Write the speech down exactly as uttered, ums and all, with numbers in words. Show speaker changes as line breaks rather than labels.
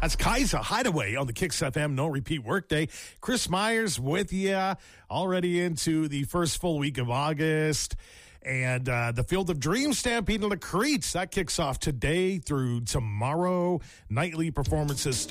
That's Kaiser Hideaway on the Kicks F M No Repeat Workday. Chris Myers with you, already into the first full week of August. And uh, the Field of Dreams Stampede to the Creech, that kicks off today through tomorrow. Nightly performances start